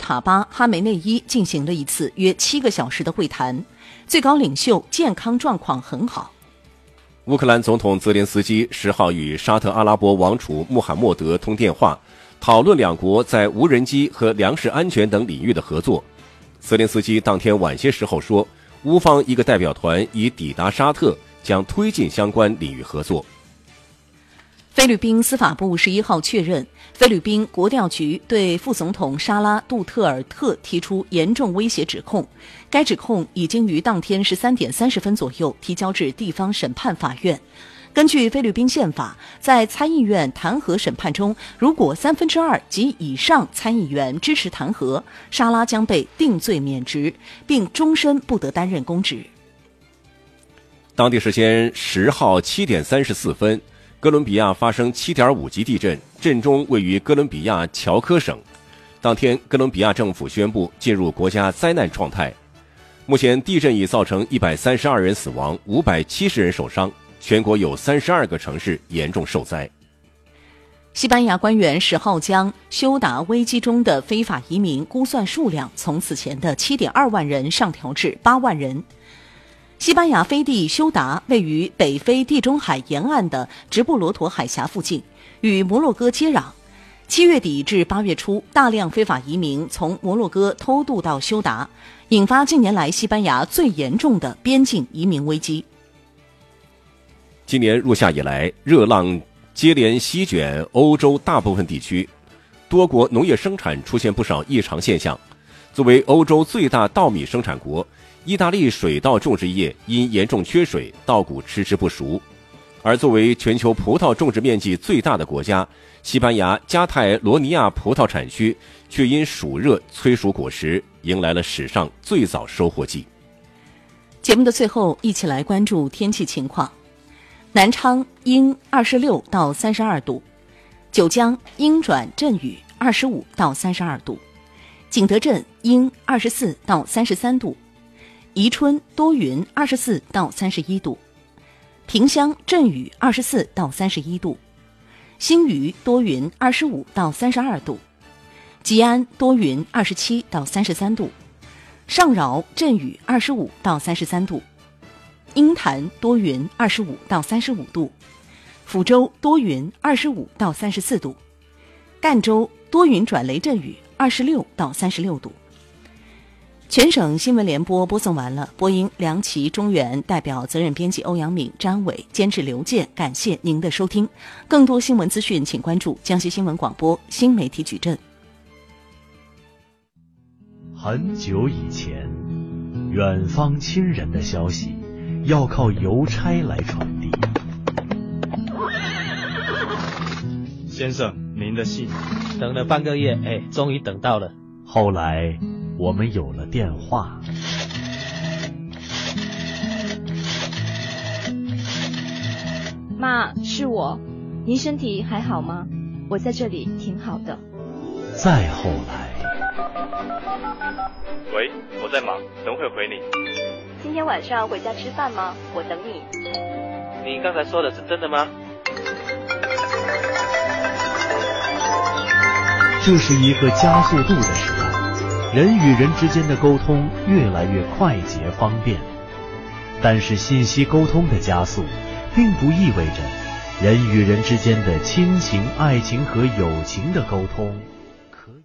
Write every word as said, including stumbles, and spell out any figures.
塔巴哈梅内伊进行了一次约七个小时的会谈，最高领袖健康状况很好。 乌克兰总统泽连斯基十号与沙特阿拉伯王储穆罕默德通电话，讨论两国在无人机和粮食安全等领域的合作。泽连斯基当天晚些时候说，乌方一个代表团已抵达沙特，将推进相关领域合作。 菲律宾司法部十一号确认，菲律宾国调局对副总统沙拉杜特尔特提出严重威胁指控，该指控已经于当天十三点三十分左右提交至地方审判法院。根据菲律宾宪法，在参议院弹劾审判中，如果三分之二及以上参议员支持弹劾，沙拉将被定罪免职，并终身不得担任公职。 当地时间十号七点三十四分，哥伦比亚发生 七点五 级地震，震中位于哥伦比亚乔科省。当天，哥伦比亚政府宣布进入国家灾难状态。目前，地震已造成一百三十二人死亡，五百七十人受伤，全国有三十二个城市严重受灾。 西班牙官员十号将休达危机中的非法移民估算数量从此前的 七点二万人上调至八万人。西班牙飞地休达位于北非地中海沿岸的直布罗陀海峡附近，与摩洛哥接壤。七月底至八月初，大量非法移民从摩洛哥偷渡到休达，引发近年来西班牙最严重的边境移民危机。 今年入夏以来，热浪接连席卷欧洲大部分地区，多国农业生产出现不少异常现象。作为欧洲最大稻米生产国，意大利水稻种植业因严重缺水，稻谷迟迟不熟。而作为全球葡萄种植面积最大的国家，西班牙加泰罗尼亚葡萄产区却因暑热催熟果实，迎来了史上最早收获季。 节目的最后，一起来关注天气情况。南昌阴二十六到三十二度，九江阴转阵雨二十五到三十二度，景德镇阴二十四到三十三度，宜春多云二十四到三十一度，萍乡阵雨二十四到三十一度，新余多云二十五到三十二度，吉安多云二十七到三十三度，上饶阵雨二十五到三十三度，鹰潭多云二十五到三十五度，抚州多云二十五到三十四度，赣州多云转雷阵雨二十六到三十六度。全省新闻联播播送完了，播音梁琦、中原，代表责任编辑欧阳敏、张伟，监制刘健，感谢您的收听。更多新闻资讯，请关注江西新闻广播新媒体矩阵。 很久以前，远方亲人的消息要靠邮差来传递。 先生，您的信。 等了半个月，哎，终于等到了。 后来我们有了电话。 妈，是我，您身体还好吗？我在这里挺好的。 再后来， 喂，我在忙，等会回你。 今天晚上回家吃饭吗？我等你。 你刚才说的是真的吗？ 这是一个加速度的时代，人与人之间的沟通越来越快捷方便。但是信息沟通的加速，并不意味着人与人之间的亲情、爱情和友情的沟通